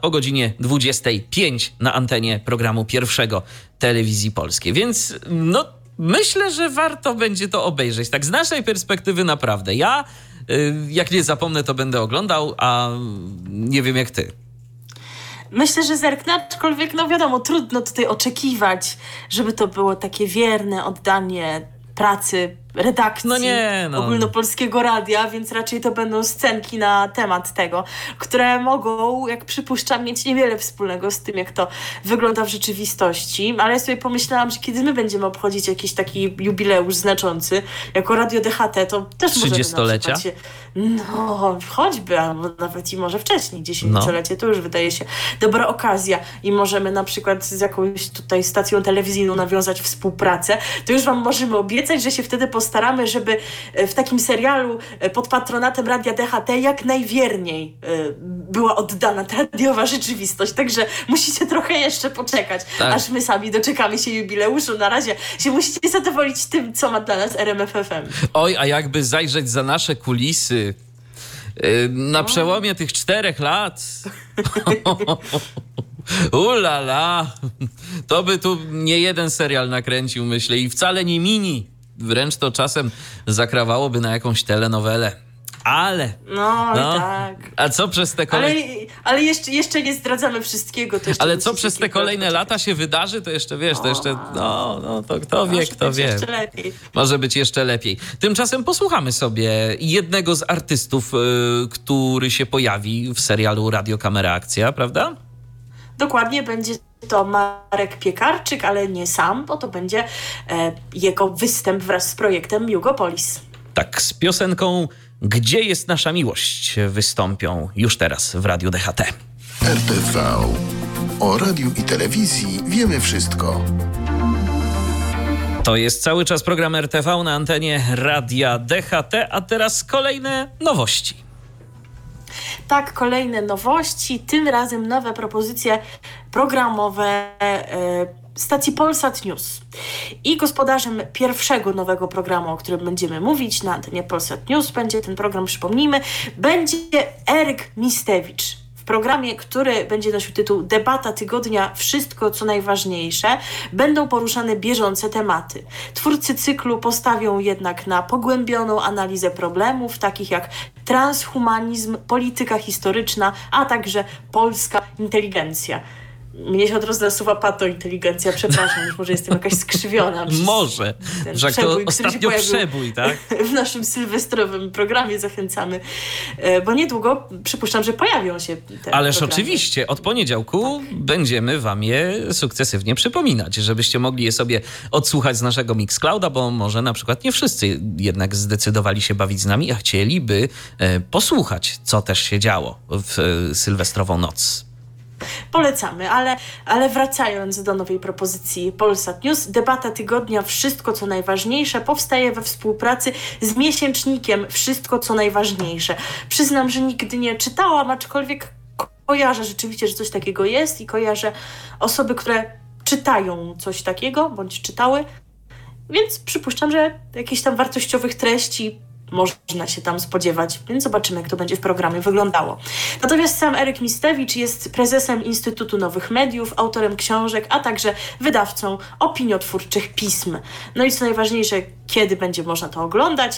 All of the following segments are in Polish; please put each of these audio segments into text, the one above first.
o godzinie 25 na antenie programu pierwszego Telewizji Polskiej. Więc myślę, że warto będzie to obejrzeć. Tak z naszej perspektywy naprawdę. Ja, jak nie zapomnę, to będę oglądał, a nie wiem jak ty. Myślę, że zerknę, aczkolwiek wiadomo, trudno tutaj oczekiwać, żeby to było takie wierne oddanie pracy redakcji Ogólnopolskiego Radia, więc raczej to będą scenki na temat tego, które mogą, jak przypuszczam, mieć niewiele wspólnego z tym, jak to wygląda w rzeczywistości. Ale ja sobie pomyślałam, że kiedy my będziemy obchodzić jakiś taki jubileusz znaczący, jako Radio DHT, to też możemy 30-lecia? Choćby, albo nawet i może wcześniej, 10-lecie, to już wydaje się dobra okazja i możemy na przykład z jakąś tutaj stacją telewizyjną nawiązać współpracę, to już wam możemy obiecać, że się wtedy postaramy, żeby w takim serialu pod patronatem Radia DHT jak najwierniej była oddana ta radiowa rzeczywistość. Także musicie trochę jeszcze poczekać, aż my sami doczekamy się jubileuszu. Na razie się musicie zadowolić tym, co ma dla nas RMF FM. Oj, a jakby zajrzeć za nasze kulisy na przełomie tych 4 lat... Ulala, to by tu nie jeden serial nakręcił, myślę, i wcale nie mini. Wręcz to czasem zakrawałoby na jakąś telenowelę. Ale... tak. A co przez te Ale jeszcze nie zdradzamy wszystkiego. Ale co przez te kolejne lata się wydarzy, to jeszcze wiesz, to jeszcze... to kto wie, kto wie. Jeszcze lepiej. Może być jeszcze lepiej. Tymczasem posłuchamy sobie jednego z artystów, który się pojawi w serialu Radio Kamera Akcja, prawda? Dokładnie, będzie to Marek Piekarczyk, ale nie sam, bo to będzie jego występ wraz z projektem Jugopolis. Tak, z piosenką Gdzie jest nasza miłość wystąpią już teraz w Radiu DHT. RTV. O radiu i telewizji wiemy wszystko. To jest cały czas program RTV na antenie Radia DHT, a teraz kolejne nowości. Tak, kolejne nowości, tym razem nowe propozycje programowe stacji Polsat News. I gospodarzem pierwszego nowego programu, o którym będziemy mówić na antenie Polsat News, będzie ten program, przypomnijmy, będzie Eryk Mistewicz. W programie, który będzie nosił tytuł Debata Tygodnia, wszystko co najważniejsze, będą poruszane bieżące tematy. Twórcy cyklu postawią jednak na pogłębioną analizę problemów, takich jak transhumanizm, polityka historyczna, a także polska inteligencja. Mnie się od razu nasuwa patointeligencja, przepraszam, już może jestem jakaś skrzywiona. Może, że to ostatnio przebój, tak? W naszym sylwestrowym programie zachęcamy, bo niedługo przypuszczam, że pojawią się te Ależ programy. Oczywiście, od poniedziałku będziemy wam je sukcesywnie przypominać, żebyście mogli je sobie odsłuchać z naszego Mixclouda, bo może na przykład nie wszyscy jednak zdecydowali się bawić z nami, a chcieliby posłuchać, co też się działo w sylwestrową noc. Polecamy, ale wracając do nowej propozycji Polsat News, Debata Tygodnia Wszystko co najważniejsze powstaje we współpracy z miesięcznikiem Wszystko co najważniejsze. Przyznam, że nigdy nie czytałam, aczkolwiek kojarzę rzeczywiście, że coś takiego jest i kojarzę osoby, które czytają coś takiego, bądź czytały, więc przypuszczam, że jakichś tam wartościowych treści można się tam spodziewać, więc zobaczymy, jak to będzie w programie wyglądało. Natomiast sam Eryk Mistewicz jest prezesem Instytutu Nowych Mediów, autorem książek, a także wydawcą opiniotwórczych pism. No i co najważniejsze, kiedy będzie można to oglądać?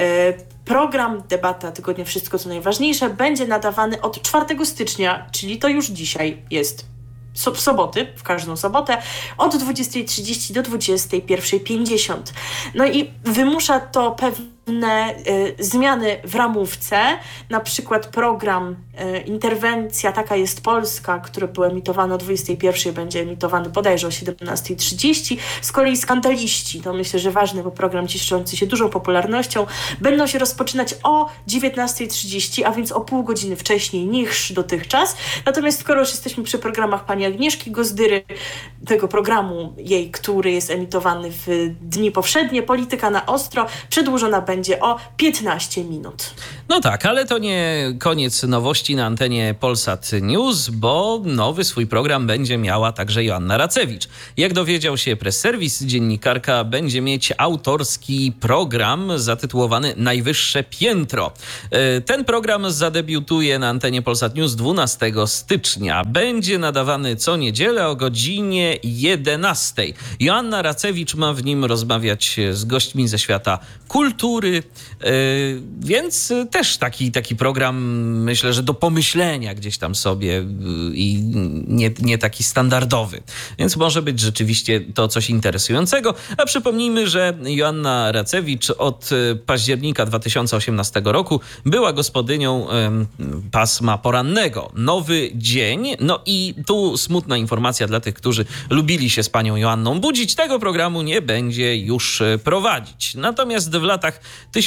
Program Debata Tygodnia Wszystko co najważniejsze będzie nadawany od 4 stycznia, czyli to już dzisiaj jest. W soboty, w każdą sobotę, od 20:30 do 21:50. No i wymusza to pewne zmiany w ramówce, na przykład program Interwencja Taka jest Polska, który był emitowany o 21:00, będzie emitowany bodajże o 17:30. Z kolei Skandaliści, to myślę, że ważny, bo program cieszący się dużą popularnością, będą się rozpoczynać o 19:30, a więc o pół godziny wcześniej niż dotychczas. Natomiast skoro już jesteśmy przy programach pani Agnieszki Gozdyry, tego programu jej, który jest emitowany w dni powszednie, Polityka na ostro, przedłużona będzie będzie o 15 minut. No tak, ale to nie koniec nowości na antenie Polsat News, bo nowy swój program będzie miała także Joanna Racewicz. Jak dowiedział się Press Service, dziennikarka będzie mieć autorski program zatytułowany Najwyższe Piętro. Ten program zadebiutuje na antenie Polsat News 12 stycznia. Będzie nadawany co niedzielę o godzinie 11. Joanna Racewicz ma w nim rozmawiać z gośćmi ze świata kultury, więc też taki program, myślę, że do pomyślenia gdzieś tam sobie i nie taki standardowy. Więc może być rzeczywiście to coś interesującego. A przypomnijmy, że Joanna Racewicz od października 2018 roku była gospodynią pasma porannego Nowy Dzień. No i tu smutna informacja dla tych, którzy lubili się z panią Joanną budzić. Tego programu nie będzie już prowadzić. Natomiast w latach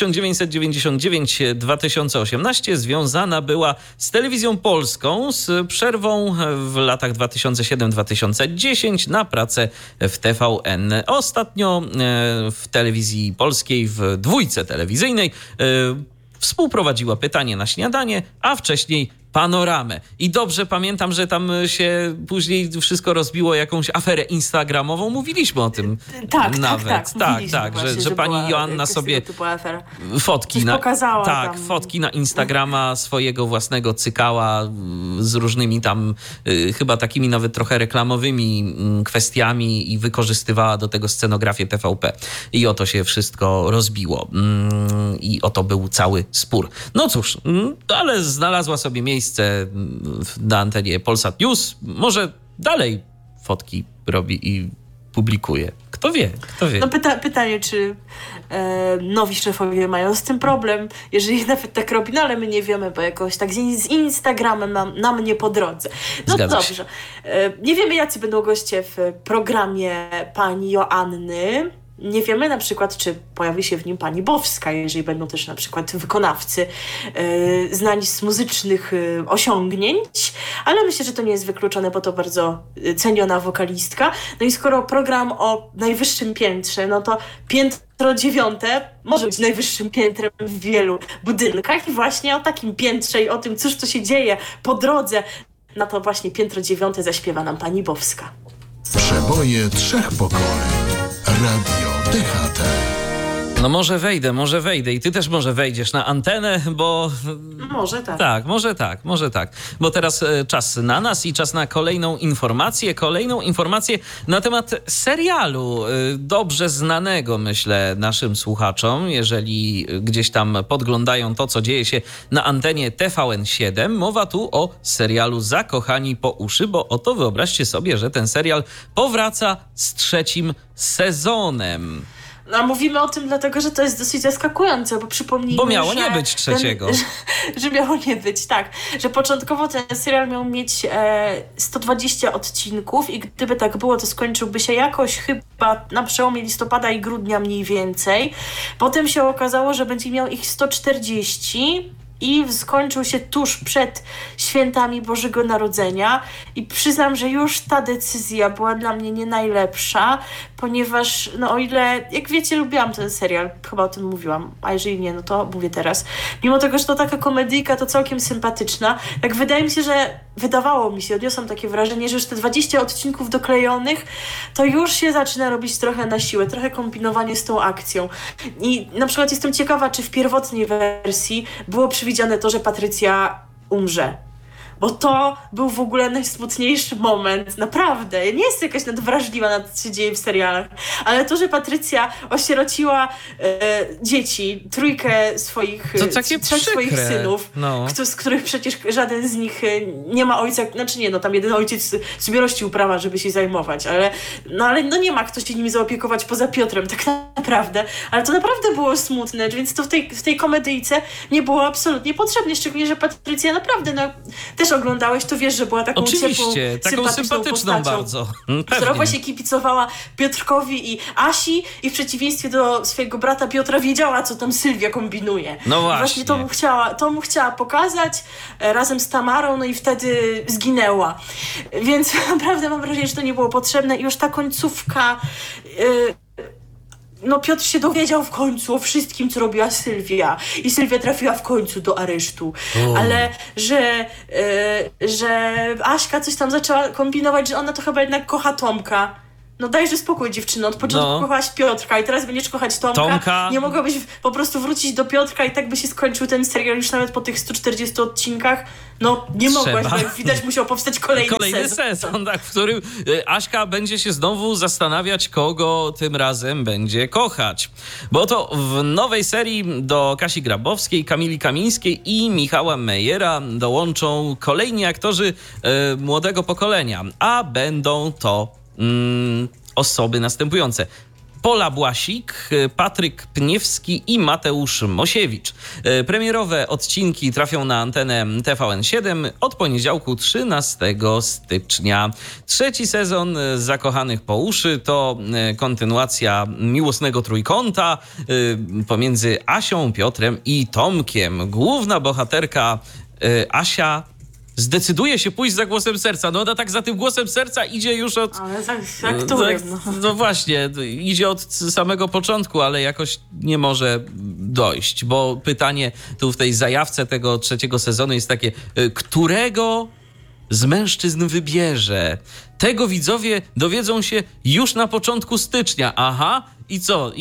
1999-2018 związana była z Telewizją Polską z przerwą w latach 2007-2010 na pracę w TVN. Ostatnio w Telewizji Polskiej, w dwójce telewizyjnej współprowadziła Pytanie na śniadanie, a wcześniej Panoramę. I dobrze pamiętam, że tam się później wszystko rozbiło jakąś aferę instagramową. Mówiliśmy o tym nawet. Tak, właśnie, że pani Joanna sobie fotki fotki na Instagrama swojego własnego cykała z różnymi tam chyba takimi nawet trochę reklamowymi kwestiami i wykorzystywała do tego scenografię TVP. I oto się wszystko rozbiło. I oto był cały spór. No cóż, ale znalazła sobie miejsce na antenie Polsat News. Może dalej fotki robi i publikuje. Kto wie? No pytanie, czy nowi szefowie mają z tym problem, jeżeli nawet tak robi, no ale my nie wiemy, bo jakoś tak z Instagramem nam nie po drodze. No dobrze. Nie wiemy, jacy będą goście w programie pani Joanny. Nie wiemy na przykład, czy pojawi się w nim pani Bowska, jeżeli będą też na przykład wykonawcy znani z muzycznych osiągnięć, ale myślę, że to nie jest wykluczone, bo to bardzo ceniona wokalistka. No i skoro program o najwyższym piętrze, no to piętro 9 może być najwyższym piętrem w wielu budynkach i właśnie o takim piętrze i o tym, cóż to się dzieje po drodze, na to właśnie piętro 9 zaśpiewa nam pani Bowska. Przeboje trzech pokoleń. Radio DHT. No może wejdę i ty też może wejdziesz na antenę, bo... Może tak. Może tak. Bo teraz czas na nas i czas na kolejną informację na temat serialu dobrze znanego, myślę, naszym słuchaczom, jeżeli gdzieś tam podglądają to, co dzieje się na antenie TVN7. Mowa tu o serialu Zakochani po uszy, bo oto wyobraźcie sobie, że ten serial powraca z 3. sezonem. No, mówimy o tym dlatego, że to jest dosyć zaskakujące, bo przypomnijmy, bo miało nie być 3. Że miało nie być, tak. Że początkowo ten serial miał mieć 120 odcinków i gdyby tak było, to skończyłby się jakoś chyba na przełomie listopada i grudnia mniej więcej. Potem się okazało, że będzie miał ich 140 i skończył się tuż przed świętami Bożego Narodzenia i przyznam, że już ta decyzja była dla mnie nie najlepsza, ponieważ, no o ile, jak wiecie, lubiłam ten serial, chyba o tym mówiłam, a jeżeli nie, no to mówię teraz. Mimo tego, że to taka komedyjka, to całkiem sympatyczna, tak wydawało mi się, odniosłam takie wrażenie, że już te 20 odcinków doklejonych, to już się zaczyna robić trochę na siłę, trochę kombinowanie z tą akcją. I na przykład jestem ciekawa, czy w pierwotnej wersji było przewidziane to, że Patrycja umrze. Bo to był w ogóle najsmutniejszy moment, naprawdę. Ja nie jestem jakaś nadwrażliwa na to, co się dzieje w serialach, ale to, że Patrycja osierociła dzieci, 3 swoich, 3 swoich synów, z których przecież żaden z nich nie ma ojca, znaczy nie, no tam jeden ojciec sobie rościł prawa, żeby się zajmować, ale nie ma kto się nim zaopiekować poza Piotrem, tak naprawdę. Ale to naprawdę było smutne, więc to w tej komedyjce nie było absolutnie potrzebne, szczególnie, że Patrycja naprawdę, też oglądałeś, to wiesz, że była taką oczywiście, ciepłą, taką sympatyczną postacią, bardzo. Która właśnie kibicowała Piotrkowi i Asi i w przeciwieństwie do swojego brata Piotra wiedziała, co tam Sylwia kombinuje. No właśnie. To mu chciała pokazać razem z Tamarą, no i wtedy zginęła. Więc naprawdę mam wrażenie, że to nie było potrzebne i już ta końcówka... no Piotr się dowiedział w końcu o wszystkim, co robiła Sylwia i Sylwia trafiła w końcu do aresztu, ale że Aśka coś tam zaczęła kombinować, że ona to chyba jednak kocha Tomka. No dajże spokój, dziewczyno, od początku kochałaś Piotrka i teraz będziesz kochać Tomka. Nie mogłabyś po prostu wrócić do Piotrka i tak by się skończył ten serial już nawet po tych 140 odcinkach. No nie mogłaś, bo jak widać musiał powstać kolejny sezon, tak, w którym Aśka będzie się znowu zastanawiać, kogo tym razem będzie kochać. Bo to w nowej serii do Kasi Grabowskiej, Kamili Kamińskiej i Michała Mejera dołączą kolejni aktorzy młodego pokolenia, a będą to osoby następujące: Pola Błasik, Patryk Pniewski i Mateusz Mosiewicz. Premierowe odcinki trafią na antenę TVN7 od poniedziałku 13 stycznia. Trzeci sezon Zakochanych po uszy to kontynuacja miłosnego trójkąta pomiędzy Asią, Piotrem i Tomkiem. Główna bohaterka Asia zdecyduje się pójść za głosem serca. No ona tak za tym głosem serca idzie już od... Ale za którym? No właśnie, idzie od samego początku, ale jakoś nie może dojść, bo pytanie tu w tej zajawce tego trzeciego sezonu jest takie, którego z mężczyzn wybierze? Tego widzowie dowiedzą się już na początku stycznia. Aha, i co?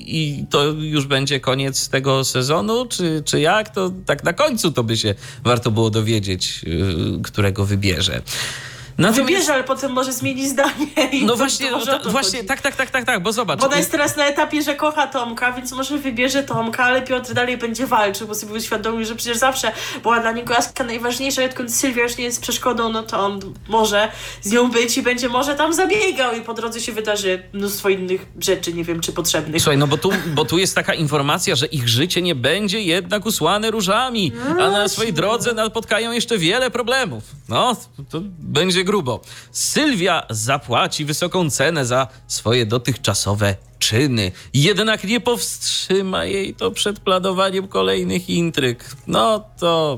I to już będzie koniec tego sezonu? Czy jak? To tak na końcu to by się warto było dowiedzieć, którego wybierze. Wybierze, ale potem może zmienić zdanie. No właśnie, tak, bo zobacz. Bo ona jest teraz na etapie, że kocha Tomka, więc może wybierze Tomka, ale Piotr dalej będzie walczył, bo sobie uświadomił, że przecież zawsze była dla niego Aśka najważniejsza, odkąd Sylwia już nie jest przeszkodą, no to on może z nią być i będzie może tam zabiegał i po drodze się wydarzy mnóstwo innych rzeczy, nie wiem czy potrzebnych. Słuchaj, no bo tu jest taka informacja, że ich życie nie będzie jednak usłane różami, a na swojej drodze napotkają jeszcze wiele problemów. No, to będzie grubo. Sylwia zapłaci wysoką cenę za swoje dotychczasowe czyny. Jednak nie powstrzyma jej to przed planowaniem kolejnych intryg. No to...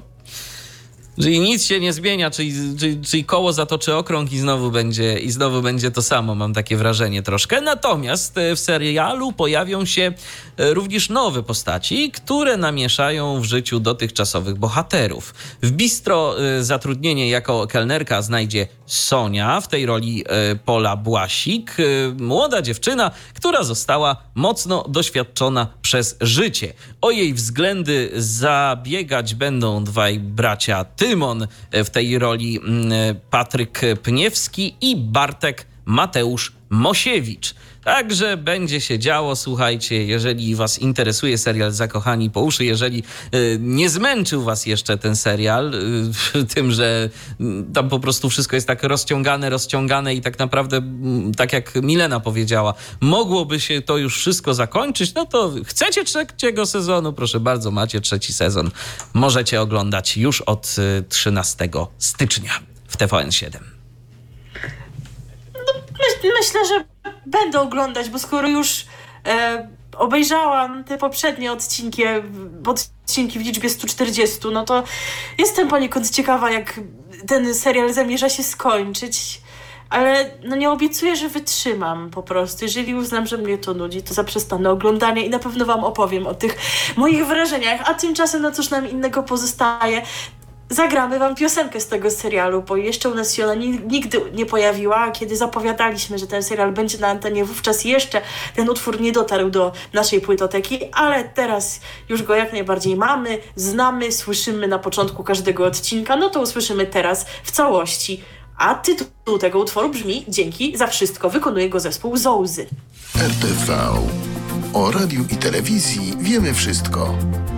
Czyli nic się nie zmienia, czyli koło zatoczy okrąg i znowu będzie to samo, mam takie wrażenie troszkę. Natomiast w serialu pojawią się również nowe postaci, które namieszają w życiu dotychczasowych bohaterów. W bistro zatrudnienie jako kelnerka znajdzie Sonia, w tej roli Pola Błasik, młoda dziewczyna, która została mocno doświadczona przez życie. O jej względy zabiegać będą dwaj bracia Tymon, w tej roli Patryk Pniewski i Bartek Mateusz Mosiewicz. Także będzie się działo, słuchajcie, jeżeli was interesuje serial Zakochani po uszy, jeżeli nie zmęczył was jeszcze ten serial tym, że tam po prostu wszystko jest tak rozciągane i tak naprawdę, tak jak Milena powiedziała, mogłoby się to już wszystko zakończyć, no to chcecie trzeciego sezonu? Proszę bardzo, macie trzeci sezon. Możecie oglądać już od 13 stycznia w TVN7. Myślę, że będę oglądać, bo skoro już obejrzałam te poprzednie odcinki w liczbie 140, no to jestem poniekąd ciekawa, jak ten serial zamierza się skończyć, ale no nie obiecuję, że wytrzymam po prostu. Jeżeli uznam, że mnie to nudzi, to zaprzestanę oglądania i na pewno wam opowiem o tych moich wrażeniach, a tymczasem no cóż nam innego pozostaje. Zagramy wam piosenkę z tego serialu, bo jeszcze u nas się ona nigdy nie pojawiła. Kiedy zapowiadaliśmy, że ten serial będzie na antenie, wówczas jeszcze ten utwór nie dotarł do naszej płytoteki, ale teraz już go jak najbardziej mamy, znamy, słyszymy na początku każdego odcinka, no to usłyszymy teraz w całości. A tytuł tego utworu brzmi Dzięki za wszystko. Wykonuje go zespół Zołzy. RTV. O radiu i telewizji wiemy wszystko.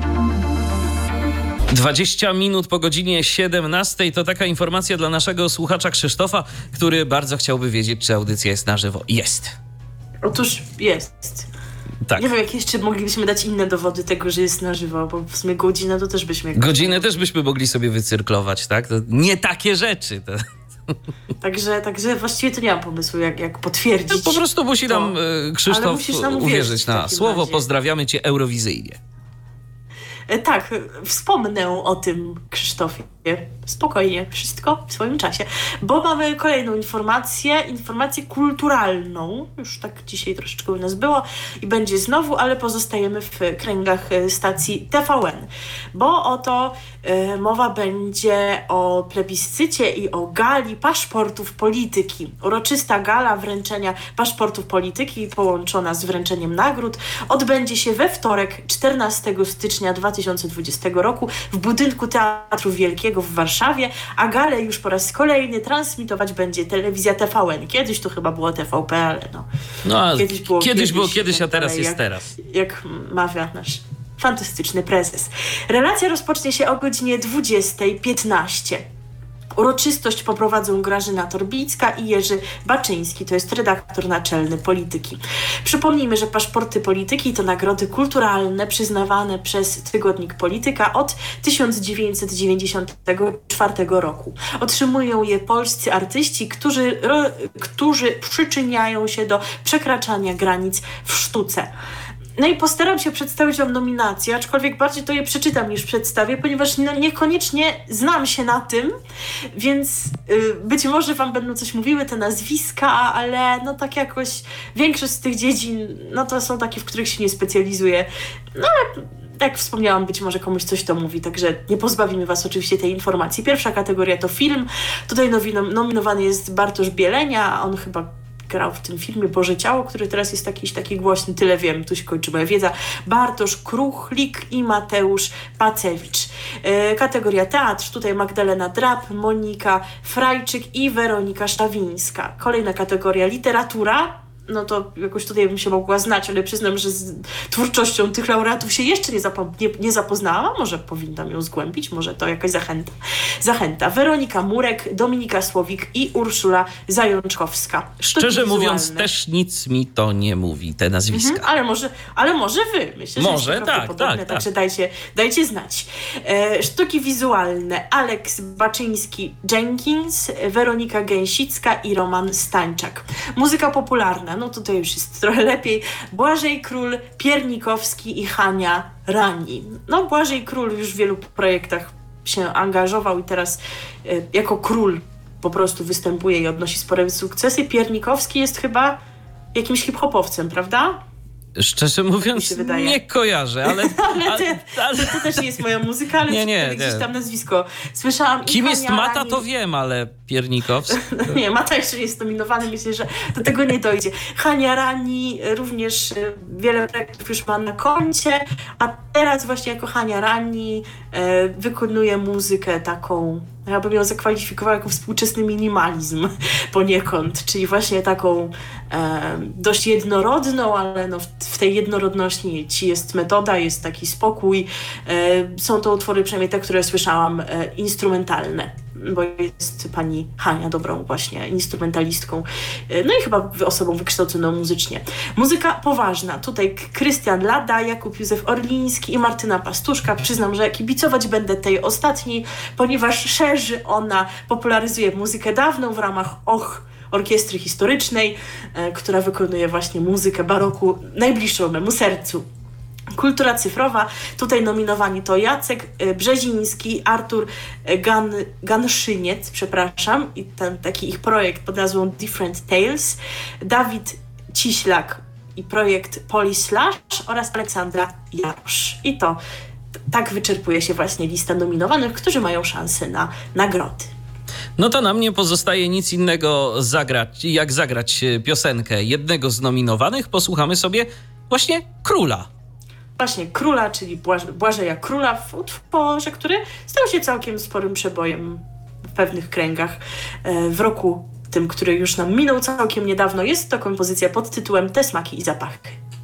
20 minut po godzinie 17 to taka informacja dla naszego słuchacza Krzysztofa, który bardzo chciałby wiedzieć, czy audycja jest na żywo. Jest. Otóż jest. Tak. Nie wiem, jak jeszcze moglibyśmy dać inne dowody tego, że jest na żywo, bo w sumie godzinę to też byśmy... Godzinę też byśmy mogli sobie wycyrklować, tak? To nie takie rzeczy. To... Także właściwie to nie mam pomysłu, jak potwierdzić. No, po prostu musi nam Krzysztof uwierzyć na słowo. Razie. Pozdrawiamy cię eurowizyjnie. Tak, wspomnę o tym Krzysztofie. spokojnie, wszystko w swoim czasie, bo mamy kolejną informację kulturalną, już tak dzisiaj troszeczkę u nas było i będzie znowu, ale pozostajemy w kręgach stacji TVN, bo oto mowa będzie o plebiscycie i o gali paszportów polityki. Uroczysta gala wręczenia paszportów polityki połączona z wręczeniem nagród odbędzie się we wtorek 14 stycznia 2020 roku w budynku Teatru Wielkiego w Warszawie, a galę już po raz kolejny transmitować będzie telewizja TVN. Kiedyś to chyba było TVP, ale kiedyś, a teraz jest teraz. Jak mawia nasz fantastyczny prezes. Relacja rozpocznie się o godzinie 20:15. Uroczystość poprowadzą Grażyna Torbicka i Jerzy Baczyński, to jest redaktor naczelny Polityki. Przypomnijmy, że paszporty Polityki to nagrody kulturalne przyznawane przez tygodnik Polityka od 1994 roku. Otrzymują je polscy artyści, którzy przyczyniają się do przekraczania granic w sztuce. No i postaram się przedstawić wam nominacje, aczkolwiek bardziej to je przeczytam niż przedstawię, ponieważ niekoniecznie znam się na tym, więc być może wam będą coś mówiły te nazwiska, ale no tak jakoś większość z tych dziedzin, no to są takie, w których się nie specjalizuję. No ale jak wspomniałam, być może komuś coś to mówi, także nie pozbawimy was oczywiście tej informacji. Pierwsza kategoria to film. Tutaj nominowany jest Bartosz Bielenia, on chyba grał w tym filmie Boże Ciało, który teraz jest jakiś taki głośny, tyle wiem, tu się kończy moja wiedza. Bartosz Kruchlik i Mateusz Pacewicz. Kategoria teatr, tutaj Magdalena Drab, Monika Frajczyk i Weronika Sztawińska. Kolejna kategoria literatura, no to jakoś tutaj bym się mogła znać, ale przyznam, że z twórczością tych laureatów się jeszcze nie zapoznałam, a może powinnam ją zgłębić, może to jakaś zachęta. Weronika Murek, Dominika Słowik i Urszula Zajączkowska. Szczerze mówiąc, też nic mi to nie mówi, te nazwiska. Ale może wy. Myślę, że może, tak. Także dajcie znać. Sztuki wizualne. Alex Baczyński-Jenkins, Weronika Gęsicka i Roman Stańczak. Muzyka popularna. No tutaj już jest trochę lepiej. Błażej Król, Piernikowski i Hania Rani. No Błażej Król już w wielu projektach się angażował i teraz jako król po prostu występuje i odnosi spore sukcesy. Piernikowski jest chyba jakimś hip-hopowcem, prawda? Szczerze mówiąc, nie kojarzę, ale to też nie jest moja muzyka, ale gdzieś tam nazwisko słyszałam. Kim jest Mata, to wiem, ale Piernikowski... Nie, Mata jeszcze nie jest nominowany, myślę, że do tego nie dojdzie. Hania Rani również wiele projektów już ma na koncie, a teraz właśnie jako Hania Rani wykonuje muzykę taką, ja bym ją zakwalifikowała jako współczesny minimalizm poniekąd, czyli właśnie taką dość jednorodną, ale no w tej jednorodności jest metoda, jest taki spokój. Są to utwory, przynajmniej te, które słyszałam, instrumentalne, bo jest pani Hania dobrą właśnie instrumentalistką, no i chyba osobą wykształconą muzycznie. Muzyka poważna. Tutaj Krystian Lada, Jakub Józef Orliński i Martyna Pastuszka. Przyznam, że kibicować będę tej ostatniej, ponieważ szerzy ona, popularyzuje muzykę dawną w ramach orkiestry historycznej, która wykonuje właśnie muzykę baroku najbliższą memu sercu. Kultura cyfrowa, tutaj nominowani to Jacek Brzeziński, Artur Ganszyniec, i ten taki ich projekt pod nazwą Different Tales, Dawid Ciślak i projekt Polislash oraz Aleksandra Jarosz. I to tak wyczerpuje się właśnie lista nominowanych, którzy mają szansę na nagrody. No to nam nie pozostaje nic innego jak zagrać piosenkę jednego z nominowanych. Posłuchamy sobie właśnie Króla. Właśnie Króla, czyli Błażeja Króla w utworze, który stał się całkiem sporym przebojem w pewnych kręgach w roku tym, który już nam minął całkiem niedawno. Jest to kompozycja pod tytułem Te smaki i zapachy.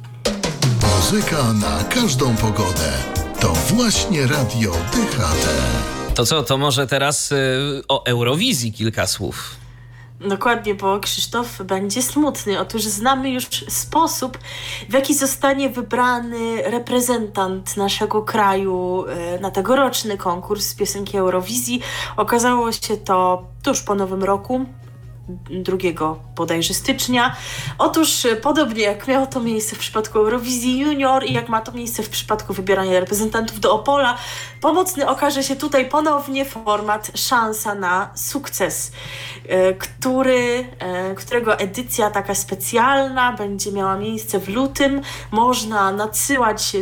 Muzyka na każdą pogodę. To właśnie Radio DHT. To co, to może teraz o Eurowizji kilka słów. Dokładnie, bo Krzysztof będzie smutny. Otóż znamy już sposób, w jaki zostanie wybrany reprezentant naszego kraju na tegoroczny konkurs piosenki Eurowizji. Okazało się to tuż po Nowym Roku. 2 bodajże stycznia. Otóż podobnie jak miało to miejsce w przypadku Eurowizji Junior i jak ma to miejsce w przypadku wybierania reprezentantów do Opola, pomocny okaże się tutaj ponownie format Szansa na sukces, którego edycja taka specjalna będzie miała miejsce w lutym. Można nadsyłać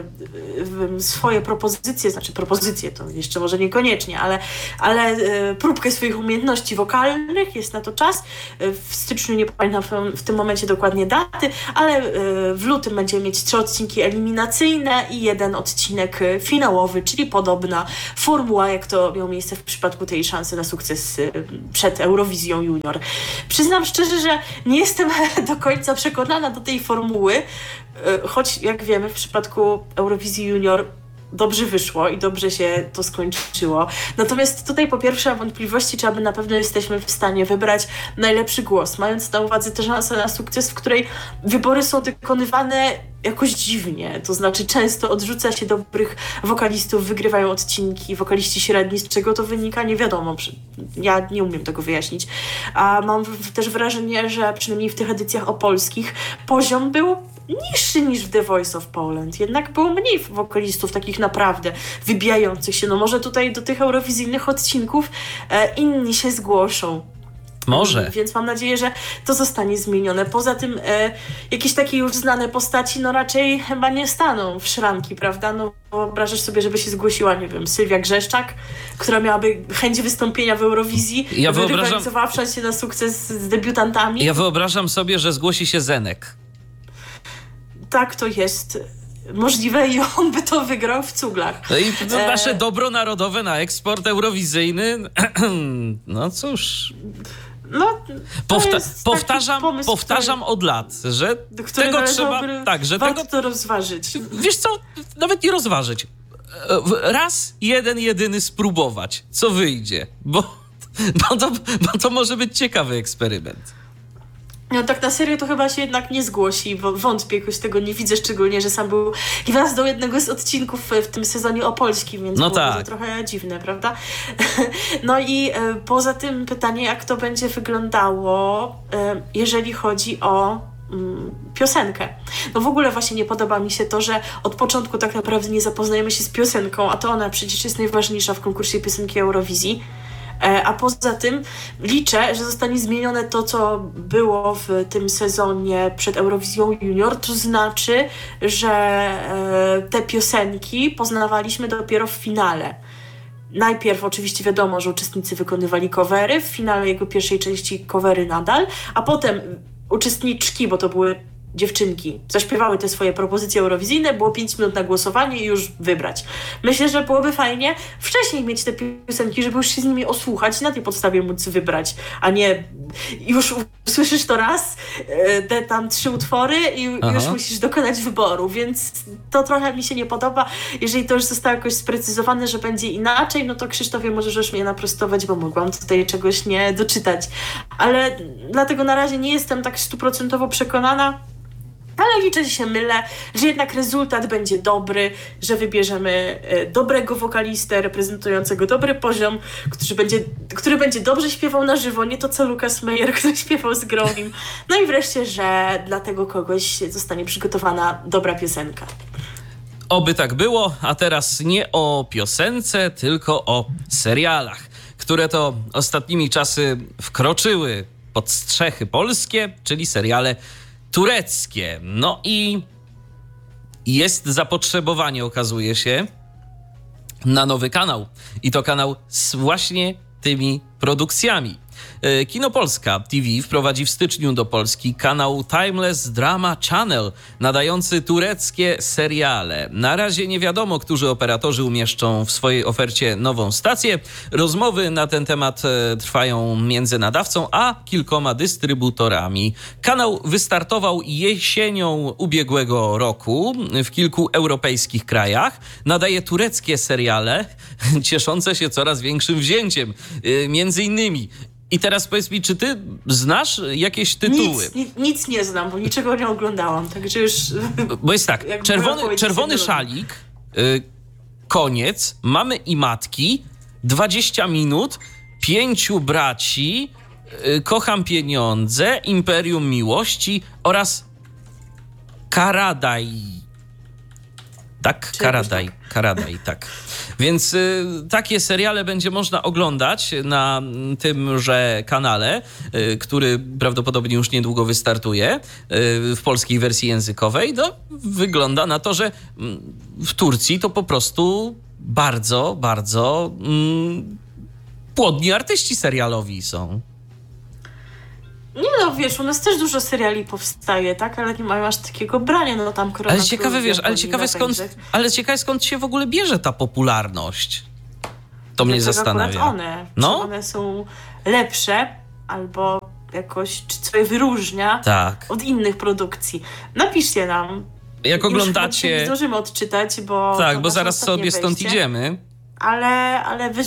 swoje propozycje, to jeszcze może niekoniecznie, ale próbkę swoich umiejętności wokalnych, jest na to czas. W styczniu nie pamiętam w tym momencie dokładnie daty, ale w lutym będziemy mieć 3 odcinki eliminacyjne i 1 odcinek finałowy, czyli podobna formuła, jak to miało miejsce w przypadku tej Szansy na sukces przed Eurowizją Junior. Przyznam szczerze, że nie jestem do końca przekonana do tej formuły, choć jak wiemy w przypadku Eurowizji Junior dobrze wyszło i dobrze się to skończyło. Natomiast tutaj po pierwsze mam wątpliwości, czy aby na pewno jesteśmy w stanie wybrać najlepszy głos, mając na uwadze tę szansę na sukces, w której wybory są wykonywane jakoś dziwnie. To znaczy często odrzuca się dobrych wokalistów, wygrywają odcinki, wokaliści średni, z czego to wynika, nie wiadomo. Ja nie umiem tego wyjaśnić. A mam też wrażenie, że przynajmniej w tych edycjach opolskich poziom był niższy niż w The Voice of Poland. Jednak było mniej wokalistów takich naprawdę wybijających się. No może tutaj do tych eurowizyjnych odcinków inni się zgłoszą. Może. Więc mam nadzieję, że to zostanie zmienione. Poza tym jakieś takie już znane postaci no raczej chyba nie staną w szranki, prawda? No wyobrażasz sobie, żeby się zgłosiła, nie wiem, Sylwia Grzeszczak, która miałaby chęć wystąpienia w Eurowizji, rywalizowawsza się na sukces z debiutantami. Ja wyobrażam sobie, że zgłosi się Zenek. Tak, to jest możliwe i on by to wygrał w cuglach. No i to nasze dobro narodowe na eksport eurowizyjny, no cóż... No, powtarzam od lat, że tego trzeba... Warto to rozważyć. Wiesz co, nawet nie rozważyć. Raz, jedyny spróbować, co wyjdzie, bo to może być ciekawy eksperyment. No tak na serio to chyba się jednak nie zgłosi, bo wątpię, jakoś tego nie widzę, szczególnie, że sam był gwiazdą jednego z odcinków w tym sezonie opolskim, więc było to trochę dziwne, prawda? No i poza tym pytanie, jak to będzie wyglądało, jeżeli chodzi o piosenkę. No w ogóle właśnie nie podoba mi się to, że od początku tak naprawdę nie zapoznajemy się z piosenką, a to ona przecież jest najważniejsza w konkursie piosenki Eurowizji. A poza tym liczę, że zostanie zmienione to, co było w tym sezonie przed Eurowizją Junior, to znaczy, że te piosenki poznawaliśmy dopiero w finale. Najpierw oczywiście wiadomo, że uczestnicy wykonywali covery, w finale jego pierwszej części covery nadal, a potem uczestniczki, bo to były dziewczynki, zaśpiewały te swoje propozycje eurowizyjne, było 5 minut na głosowanie i już wybrać. Myślę, że byłoby fajnie wcześniej mieć te piosenki, żeby już się z nimi osłuchać i na tej podstawie móc wybrać, a nie już usłyszysz to raz, te tam 3 utwory i już musisz dokonać wyboru, więc to trochę mi się nie podoba. Jeżeli to już zostało jakoś sprecyzowane, że będzie inaczej, no to Krzysztofie możesz mnie naprostować, bo mogłam tutaj czegoś nie doczytać. Ale dlatego na razie nie jestem tak 100% przekonana, ale liczę, że się mylę, że jednak rezultat będzie dobry, że wybierzemy dobrego wokalistę reprezentującego dobry poziom, który będzie dobrze śpiewał na żywo, nie to co Lukas Meyer, który śpiewał z Growim. No i wreszcie, że dla tego kogoś zostanie przygotowana dobra piosenka. Oby tak było, a teraz nie o piosence, tylko o serialach, które to ostatnimi czasy wkroczyły pod strzechy polskie, czyli seriale tureckie. No i jest zapotrzebowanie, okazuje się, na nowy kanał. I to kanał z właśnie tymi produkcjami. Kino Polska TV wprowadzi w styczniu do Polski kanał Timeless Drama Channel, nadający tureckie seriale. Na razie nie wiadomo, którzy operatorzy umieszczą w swojej ofercie nową stację. Rozmowy na ten temat trwają między nadawcą a kilkoma dystrybutorami. Kanał wystartował jesienią ubiegłego roku w kilku europejskich krajach. Nadaje tureckie seriale cieszące się coraz większym wzięciem. Między innymi. I teraz powiedz mi, czy ty znasz jakieś tytuły? Nic nie znam, bo niczego nie oglądałam, także już... Bo jest tak, czerwony szalik, koniec, mamy i matki, 20 minut, 5 braci, Kocham pieniądze, Imperium Miłości oraz Karadaj. Tak? Karadaj, tak. Więc takie seriale będzie można oglądać na tymże kanale, który prawdopodobnie już niedługo wystartuje w polskiej wersji językowej. No, wygląda na to, że w Turcji to po prostu bardzo, bardzo płodni artyści serialowi są. Nie no, wiesz, u nas też dużo seriali powstaje, tak? Ale nie mają aż takiego brania, no tam Korona. Ale ciekawe skąd się w ogóle bierze ta popularność. To mnie zastanawia. One. No? Czy one są lepsze albo jakoś, czy coś wyróżnia od innych produkcji. Napiszcie nam. Jak oglądacie... Nie zdążymy odczytać, bo... Tak, bo zaraz sobie stąd idziemy. Ale